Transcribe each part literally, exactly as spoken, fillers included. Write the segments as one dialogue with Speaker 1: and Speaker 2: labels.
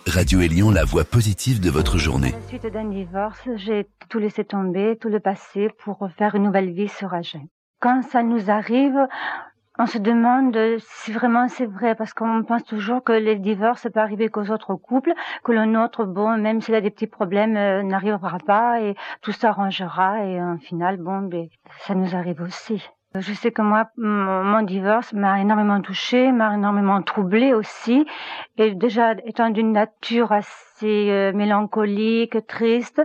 Speaker 1: Radio Élion, la voix positive de votre journée.
Speaker 2: À la suite d'un divorce, j'ai tout laissé tomber, tout le passé pour refaire une nouvelle vie sur Agen. Quand ça nous arrive, on se demande si vraiment c'est vrai, parce qu'on pense toujours que les divorces, ça peut arriver qu'aux autres couples, que le nôtre, bon, même s'il a des petits problèmes, euh, n'arrivera pas et tout s'arrangera et en final, bon, ben, ça nous arrive aussi. Je sais que moi, mon, mon divorce m'a énormément touchée, m'a énormément troublée aussi. Et déjà, étant d'une nature assez euh, mélancolique, triste,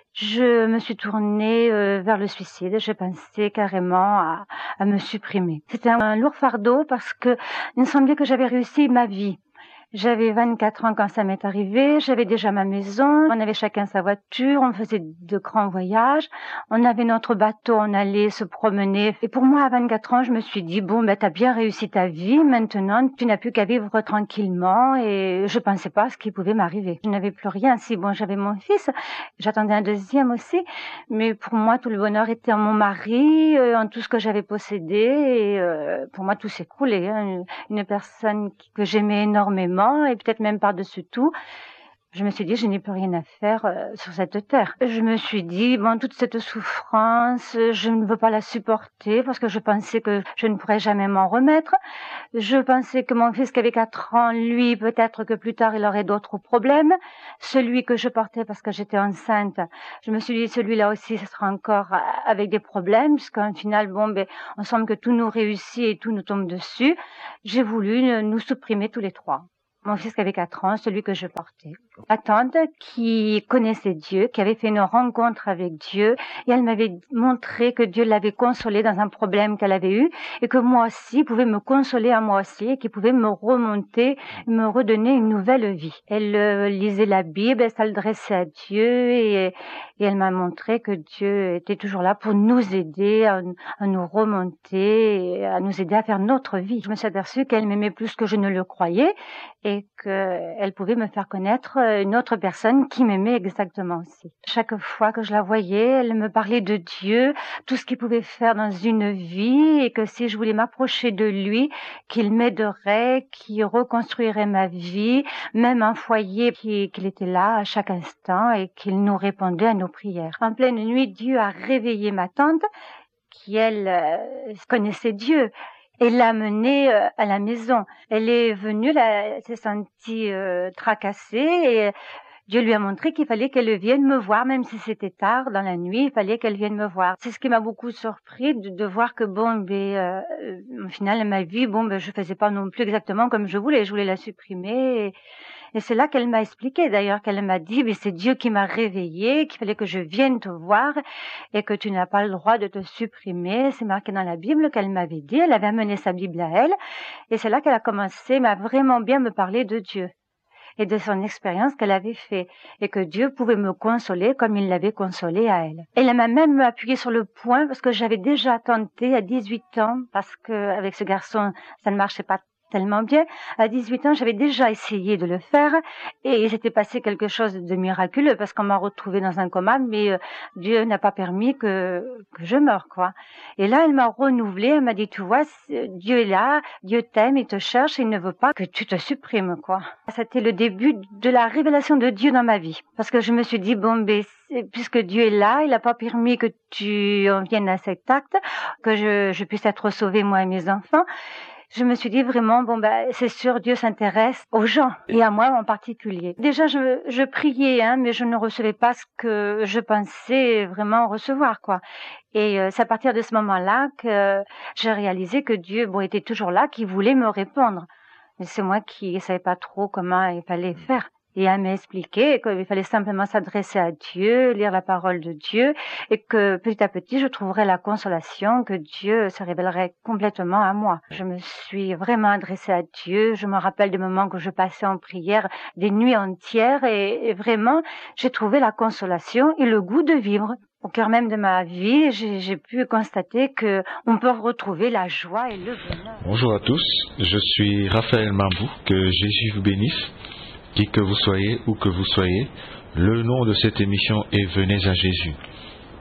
Speaker 2: je me suis tournée euh, vers le suicide. J'ai pensé carrément à, à me supprimer. C'était un, un lourd fardeau parce que il me semblait que j'avais réussi ma vie. J'avais vingt-quatre ans quand ça m'est arrivé, j'avais déjà ma maison, on avait chacun sa voiture, on faisait de grands voyages, on avait notre bateau, on allait se promener. Et pour moi, à vingt-quatre ans, je me suis dit, bon, ben, t'as bien réussi ta vie, maintenant, tu n'as plus qu'à vivre tranquillement et je pensais pas à ce qui pouvait m'arriver. Je n'avais plus rien. Si, bon, j'avais mon fils, j'attendais un deuxième aussi, mais pour moi, tout le bonheur était en mon mari, en tout ce que j'avais possédé et euh, pour moi, tout s'écroulait. Hein. Une, une personne que j'aimais énormément, et peut-être même par-dessus tout, je me suis dit, je n'ai plus rien à faire euh, sur cette terre. Je me suis dit, bon, toute cette souffrance, je ne veux pas la supporter parce que je pensais que je ne pourrais jamais m'en remettre. Je pensais que mon fils qui avait quatre ans, lui, peut-être que plus tard, il aurait d'autres problèmes. Celui que je portais parce que j'étais enceinte, je me suis dit, celui-là aussi, ce sera encore avec des problèmes, puisqu'en final, bon, ben, on semble que tout nous réussit et tout nous tombe dessus. J'ai voulu nous supprimer tous les trois. Mon fils qui avait quatre ans, celui que je portais. Ma tante qui connaissait Dieu, qui avait fait une rencontre avec Dieu, et elle m'avait montré que Dieu l'avait consolée dans un problème qu'elle avait eu, et que moi aussi pouvait me consoler à moi aussi, et qu'il pouvait me remonter, me redonner une nouvelle vie. Elle euh, lisait la Bible, elle s'adressait à Dieu, et, et elle m'a montré que Dieu était toujours là pour nous aider, à, à nous remonter, et à nous aider à faire notre vie. Je me suis aperçue qu'elle m'aimait plus que je ne le croyais, et qu'elle pouvait me faire connaître une autre personne qui m'aimait exactement aussi. Chaque fois que je la voyais, elle me parlait de Dieu, tout ce qu'il pouvait faire dans une vie, et que si je voulais m'approcher de lui, qu'il m'aiderait, qu'il reconstruirait ma vie, même un foyer, qu'il était là à chaque instant et qu'il nous répondait à nos prières. En pleine nuit, Dieu a réveillé ma tante, qui elle euh, connaissait Dieu. Elle l'a menée euh, à la maison. Elle est venue, là, elle s'est sentie euh, tracassée et Dieu lui a montré qu'il fallait qu'elle vienne me voir, même si c'était tard dans la nuit, il fallait qu'elle vienne me voir. C'est ce qui m'a beaucoup surpris de, de voir que bon, ben, euh, au final, ma vie, bon, ben, je faisais pas non plus exactement comme je voulais. Je voulais la supprimer. Et, et c'est là qu'elle m'a expliqué, d'ailleurs, qu'elle m'a dit, mais c'est Dieu qui m'a réveillée, qu'il fallait que je vienne te voir et que tu n'as pas le droit de te supprimer. C'est marqué dans la Bible qu'elle m'avait dit. Elle avait amené sa Bible à elle. Et c'est là qu'elle a commencé, m'a vraiment bien me parler de Dieu et de son expérience qu'elle avait fait, et que Dieu pouvait me consoler comme il l'avait consolée à elle. Elle m'a même appuyé sur le point, parce que j'avais déjà tenté à dix-huit ans, parce que avec ce garçon, ça ne marchait pas tellement bien. À dix-huit ans, j'avais déjà essayé de le faire et il s'était passé quelque chose de miraculeux parce qu'on m'a retrouvée dans un coma, mais euh, Dieu n'a pas permis que, que je meure, quoi. Et là, elle m'a renouvelée, elle m'a dit, tu vois, Dieu est là, Dieu t'aime, il te cherche, il ne veut pas que tu te supprimes, quoi. C'était le début de la révélation de Dieu dans ma vie. Parce que je me suis dit, bon, ben, puisque Dieu est là, il n'a pas permis que tu en viennes à cet acte, que je, je puisse être sauvée, moi et mes enfants. Je me suis dit vraiment, bon ben c'est sûr, Dieu s'intéresse aux gens et à moi en particulier. Déjà, je, je priais, hein, mais je ne recevais pas ce que je pensais vraiment recevoir, quoi. Et euh, c'est à partir de ce moment-là que j'ai réalisé que Dieu, bon, était toujours là, qu'il voulait me répondre. Mais c'est moi qui ne savais pas trop comment il fallait faire. Et elle m'a expliqué qu'il fallait simplement s'adresser à Dieu, lire la parole de Dieu, et que petit à petit, je trouverais la consolation, que Dieu se révélerait complètement à moi. Je me suis vraiment adressée à Dieu. Je me rappelle des moments que je passais en prière, des nuits entières, et, et vraiment, j'ai trouvé la consolation et le goût de vivre. Au cœur même de ma vie, j'ai, j'ai pu constater que on peut retrouver la joie et le bonheur.
Speaker 3: Bonjour à tous, je suis Raphaël Mambou, que Jésus vous bénisse. Qui que vous soyez, où que vous soyez, le nom de cette émission est Venez à Jésus.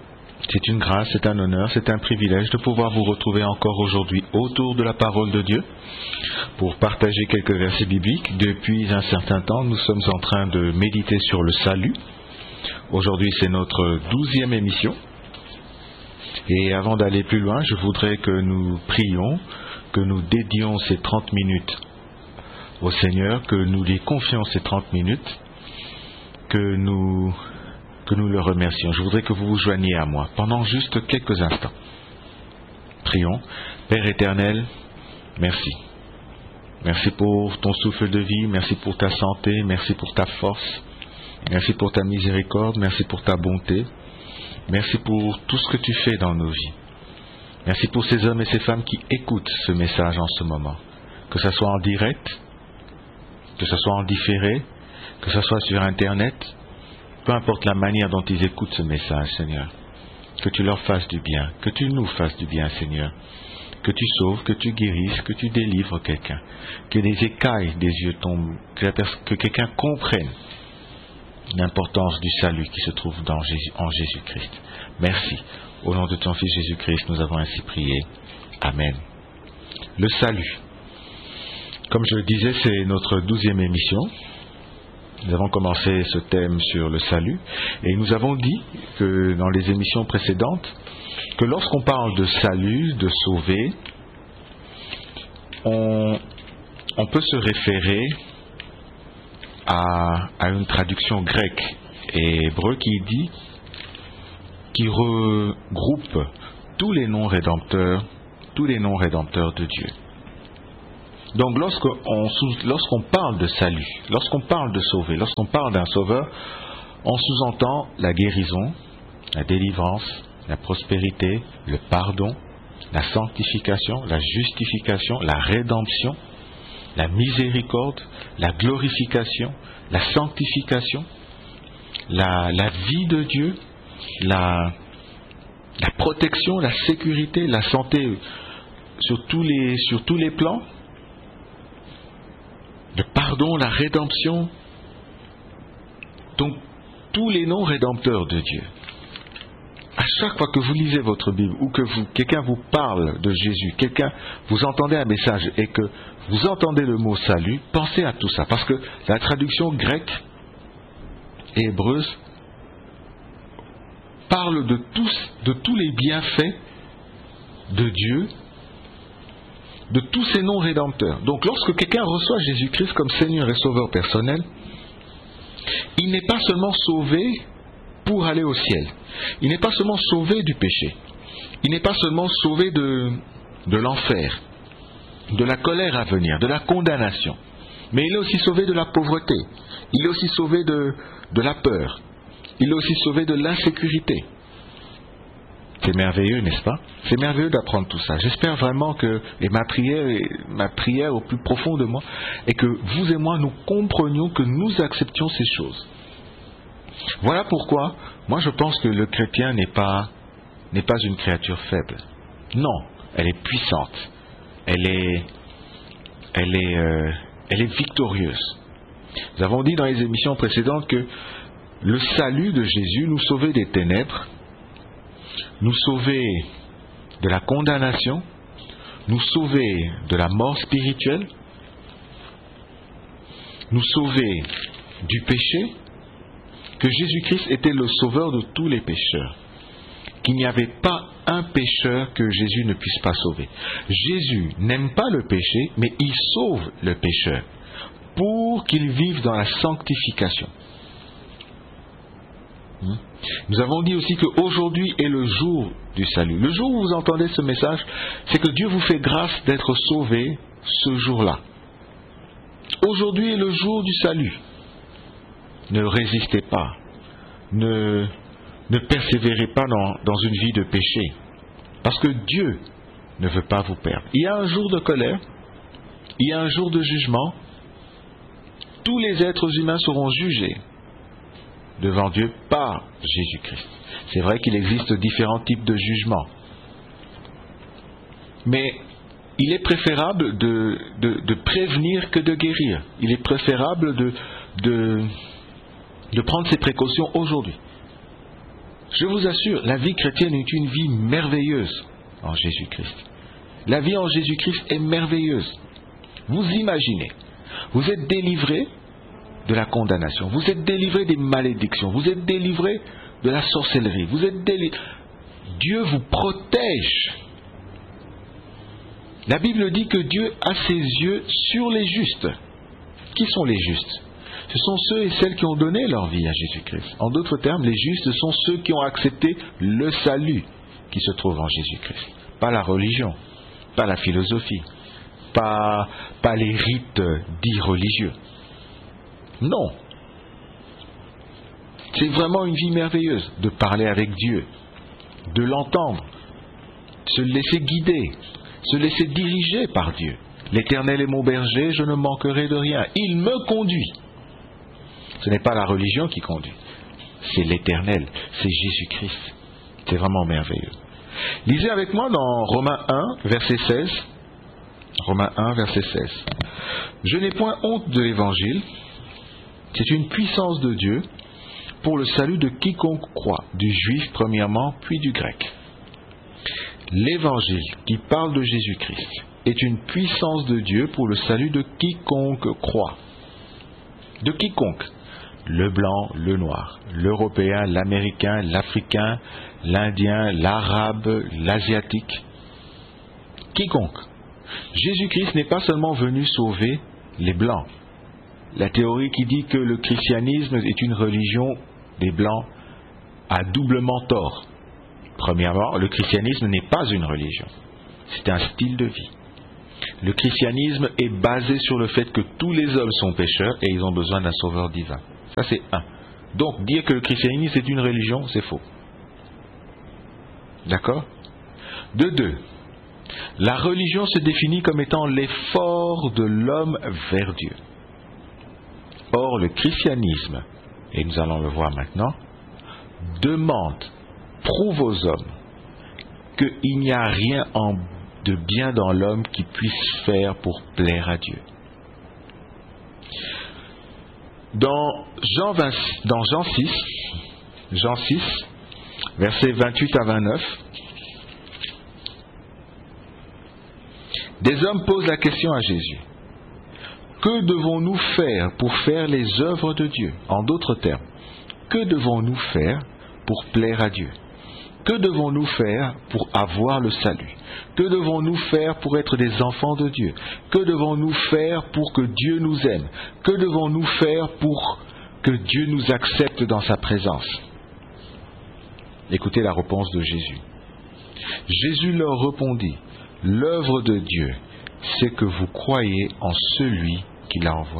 Speaker 3: C'est une grâce, c'est un honneur, c'est un privilège de pouvoir vous retrouver encore aujourd'hui autour de la parole de Dieu pour partager quelques versets bibliques. Depuis un certain temps, nous sommes en train de méditer sur le salut. Aujourd'hui, c'est notre douzième émission. Et avant d'aller plus loin, je voudrais que nous prions, que nous dédions ces trente minutes au Seigneur, que nous lui confions ces trente minutes, que nous... que nous le remercions. Je voudrais que vous vous joigniez à moi pendant juste quelques instants. Prions. Père éternel, merci. Merci pour ton souffle de vie, merci pour ta santé, merci pour ta force, merci pour ta miséricorde, merci pour ta bonté, merci pour tout ce que tu fais dans nos vies. Merci pour ces hommes et ces femmes qui écoutent ce message en ce moment, que ce soit en direct, que ce soit en différé, que ce soit sur Internet. Peu importe la manière dont ils écoutent ce message, Seigneur, que tu leur fasses du bien, que tu nous fasses du bien, Seigneur, que tu sauves, que tu guérisses, que tu délivres quelqu'un, que les écailles des yeux tombent, que, la pers- que quelqu'un comprenne l'importance du salut qui se trouve dans Jésus, en Jésus-Christ. Merci. Au nom de ton Fils Jésus-Christ, nous avons ainsi prié. Amen. Le salut. Comme je le disais, c'est notre douzième émission. Nous avons commencé ce thème sur le salut et nous avons dit que dans les émissions précédentes que lorsqu'on parle de salut, de sauver, on, on peut se référer à, à une traduction grecque et hébreu qui dit, qui regroupe tous les noms rédempteurs, tous les noms rédempteurs de Dieu. Donc lorsqu'on, lorsqu'on parle de salut, lorsqu'on parle de sauver, lorsqu'on parle d'un sauveur, on sous-entend la guérison, la délivrance, la prospérité, le pardon, la sanctification, la justification, la rédemption, la miséricorde, la glorification, la sanctification, la, la vie de Dieu, la, la protection, la sécurité, la santé sur tous les, sur tous les plans. Le pardon, la rédemption, donc tous les noms rédempteurs de Dieu. À chaque fois que vous lisez votre Bible ou que vous, quelqu'un vous parle de Jésus, quelqu'un, vous entendez un message et que vous entendez le mot salut, pensez à tout ça. Parce que la traduction grecque et hébreuse parle de tous, de tous les bienfaits de Dieu, de tous ces noms rédempteurs. Donc lorsque quelqu'un reçoit Jésus-Christ comme Seigneur et Sauveur personnel, il n'est pas seulement sauvé pour aller au ciel. Il n'est pas seulement sauvé du péché. Il n'est pas seulement sauvé de, de l'enfer, de la colère à venir, de la condamnation. Mais il est aussi sauvé de la pauvreté. Il est aussi sauvé de, de la peur. Il est aussi sauvé de l'insécurité. C'est merveilleux, n'est-ce pas? C'est merveilleux d'apprendre tout ça. J'espère vraiment que, et ma prière, ma prière au plus profond de moi, est que vous et moi, nous comprenions, que nous acceptions ces choses. Voilà pourquoi, moi je pense que le chrétien n'est pas, n'est pas une créature faible. Non, elle est puissante. Elle est, elle est, euh, elle est victorieuse. Nous avons dit dans les émissions précédentes que le salut de Jésus nous sauvait des ténèbres, nous sauver de la condamnation, nous sauver de la mort spirituelle, nous sauver du péché, que Jésus-Christ était le sauveur de tous les pécheurs, qu'il n'y avait pas un pécheur que Jésus ne puisse pas sauver. Jésus n'aime pas le péché, mais il sauve le pécheur pour qu'il vive dans la sanctification. Nous avons dit aussi qu'aujourd'hui est le jour du salut. Le jour où vous entendez ce message, c'est que Dieu vous fait grâce d'être sauvé ce jour-là. Aujourd'hui est le jour du salut. Ne résistez pas. Ne, ne persévérez pas dans, dans une vie de péché. Parce que Dieu ne veut pas vous perdre. Il y a un jour de colère. Il y a un jour de jugement. Tous les êtres humains seront jugés devant Dieu par Jésus-Christ. C'est vrai qu'il existe différents types de jugements. Mais il est préférable de, de, de prévenir que de guérir. Il est préférable de, de, de prendre ses précautions aujourd'hui. Je vous assure, la vie chrétienne est une vie merveilleuse en Jésus-Christ. La vie en Jésus-Christ est merveilleuse. Vous imaginez, vous êtes délivré de la condamnation, vous êtes délivré des malédictions, vous êtes délivré de la sorcellerie, vous êtes délivré. Dieu vous protège. La Bible dit que Dieu a ses yeux sur les justes. Qui sont les justes? Ce sont ceux et celles qui ont donné leur vie à Jésus-Christ. En d'autres termes, les justes sont ceux qui ont accepté le salut qui se trouve en Jésus-Christ. Pas la religion, pas la philosophie, pas, pas les rites dits religieux. Non. C'est vraiment une vie merveilleuse de parler avec Dieu, de l'entendre, se laisser guider, se laisser diriger par Dieu. L'Éternel est mon berger, je ne manquerai de rien. Il me conduit. Ce n'est pas la religion qui conduit, c'est l'Éternel, c'est Jésus-Christ. C'est vraiment merveilleux. Lisez avec moi dans Romains un, verset seize. Romains un, verset seize. Je n'ai point honte de l'Évangile, c'est une puissance de Dieu pour le salut de quiconque croit, du juif premièrement, puis du grec. L'Évangile qui parle de Jésus-Christ est une puissance de Dieu pour le salut de quiconque croit. De quiconque. Le blanc, le noir, l'européen, l'américain, l'africain, l'indien, l'arabe, l'asiatique. Quiconque. Jésus-Christ n'est pas seulement venu sauver les blancs. La théorie qui dit que le christianisme est une religion des blancs a doublement tort. Premièrement, le christianisme n'est pas une religion. C'est un style de vie. Le christianisme est basé sur le fait que tous les hommes sont pécheurs et ils ont besoin d'un sauveur divin. Ça, c'est un. Donc, dire que le christianisme est une religion, c'est faux. D'accord? De deux, la religion se définit comme étant l'effort de l'homme vers Dieu. Or, le christianisme, et nous allons le voir maintenant, demande, prouve aux hommes qu'il n'y a rien en, de bien dans l'homme qui puisse faire pour plaire à Dieu. Dans Jean, vingt, dans Jean six, Jean six, versets vingt-huit à vingt-neuf, des hommes posent la question à Jésus. Que devons-nous faire pour faire les œuvres de Dieu? En d'autres termes, que devons-nous faire pour plaire à Dieu? Que devons-nous faire pour avoir le salut? Que devons-nous faire pour être des enfants de Dieu? Que devons-nous faire pour que Dieu nous aime? Que devons-nous faire pour que Dieu nous accepte dans sa présence? Écoutez la réponse de Jésus. Jésus leur répondit, « L'œuvre de Dieu, c'est que vous croyez en celui qu'il a envoyé. »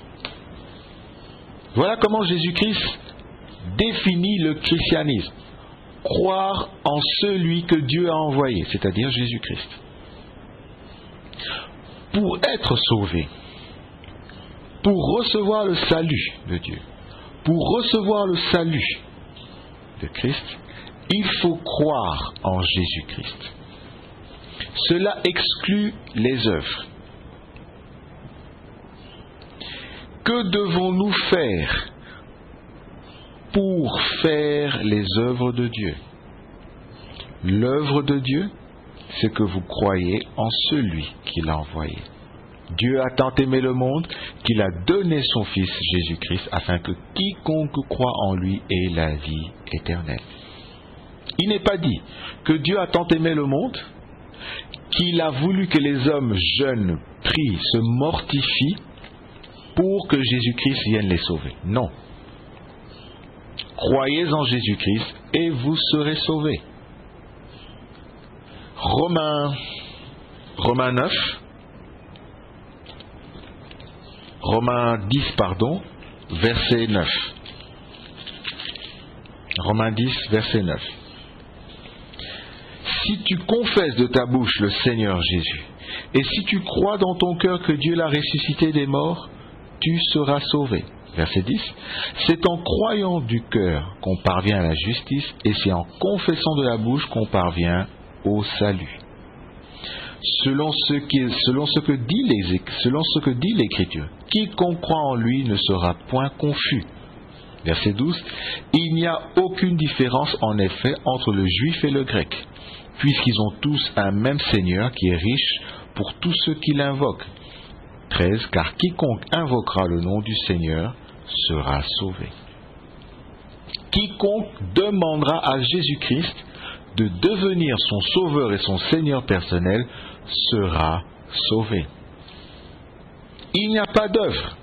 Speaker 3: Voilà comment Jésus-Christ définit le christianisme. Croire en celui que Dieu a envoyé, c'est-à-dire Jésus-Christ. Pour être sauvé, pour recevoir le salut de Dieu, pour recevoir le salut de Christ, il faut croire en Jésus-Christ. Cela exclut les œuvres. Que devons-nous faire pour faire les œuvres de Dieu? L'œuvre de Dieu, c'est que vous croyez en celui qu'il a envoyé. Dieu a tant aimé le monde qu'il a donné son Fils Jésus-Christ afin que quiconque croit en lui ait la vie éternelle. Il n'est pas dit que Dieu a tant aimé le monde qu'il a voulu que les hommes jeunes, prient, se mortifient pour que Jésus-Christ vienne les sauver. Non. Croyez en Jésus-Christ et vous serez sauvés. Romains, Romains neuf, Romains dix, pardon, verset neuf. Romains dix, verset neuf. Si tu confesses de ta bouche le Seigneur Jésus, et si tu crois dans ton cœur que Dieu l'a ressuscité des morts, tu seras sauvé. Verset dix. C'est en croyant du cœur qu'on parvient à la justice, et c'est en confessant de la bouche qu'on parvient au salut. Selon ce, qui, selon ce que dit les, selon ce que dit l'Écriture, quiconque croit en lui ne sera point confus, Verset douze. Il n'y a aucune différence en effet entre le juif et le grec, puisqu'ils ont tous un même Seigneur qui est riche pour tous ceux qui l'invoquent. treize. Car quiconque invoquera le nom du Seigneur sera sauvé. Quiconque demandera à Jésus-Christ de devenir son sauveur et son Seigneur personnel sera sauvé. Il n'y a pas d'œuvre.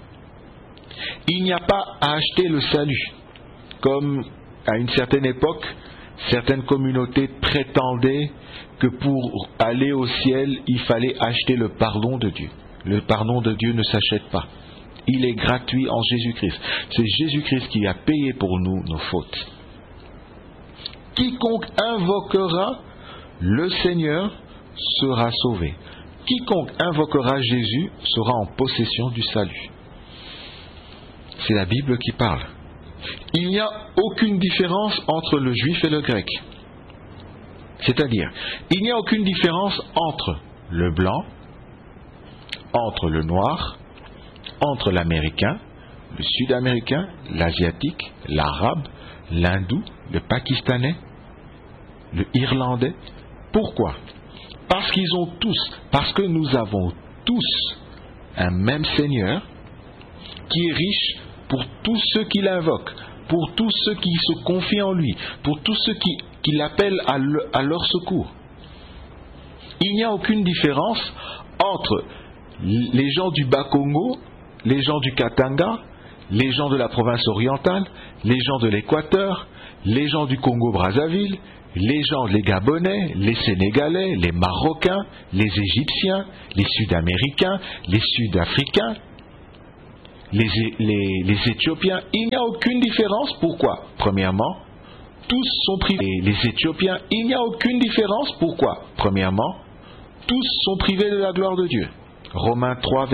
Speaker 3: Il n'y a pas à acheter le salut. Comme à une certaine époque, certaines communautés prétendaient que pour aller au ciel, il fallait acheter le pardon de Dieu. Le pardon de Dieu ne s'achète pas. Il est gratuit en Jésus-Christ. C'est Jésus-Christ qui a payé pour nous nos fautes. Quiconque invoquera le Seigneur sera sauvé. Quiconque invoquera Jésus sera en possession du salut. C'est la Bible qui parle. Il n'y a aucune différence entre le juif et le grec. C'est-à-dire, il n'y a aucune différence entre le blanc, entre le noir, entre l'américain, le sud-américain, l'asiatique, l'arabe, l'hindou, le pakistanais, le irlandais. Pourquoi ? Parce qu'ils ont tous, parce que nous avons tous un même Seigneur qui est riche pour tous ceux qui l'invoquent, pour tous ceux qui se confient en lui, pour tous ceux qui, qui l'appellent à, le, à leur secours. Il n'y a aucune différence entre les gens du Bas-Congo, les gens du Katanga, les gens de la province orientale, les gens de l'Équateur, les gens du Congo-Brazzaville, les gens, les Gabonais, les Sénégalais, les Marocains, les Égyptiens, les Sud-Américains, les Sud-Africains, les, les, les Éthiopiens. Il n'y a aucune différence. Pourquoi ? Premièrement, tous sont privés. Les Éthiopiens, il n'y a aucune différence. Pourquoi ? Premièrement, tous sont privés de la gloire de Dieu. Romains trois,